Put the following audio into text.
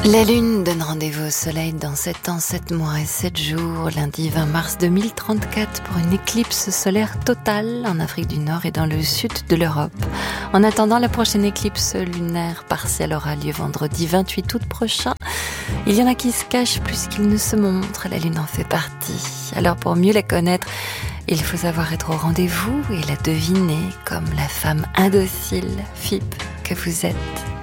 La Lune donne rendez-vous au Soleil dans 7 ans, 7 mois et 7 jours, lundi 20 mars 2034, pour une éclipse solaire totale en Afrique du Nord et dans le sud de l'Europe. En attendant, la prochaine éclipse lunaire partielle aura lieu vendredi 28 août prochain. Il y en a qui se cachent plus qu'ils ne se montrent, la Lune en fait partie. Alors pour mieux la connaître, il faut savoir être au rendez-vous et la deviner comme la femme indocile, Fipe, que vous êtes.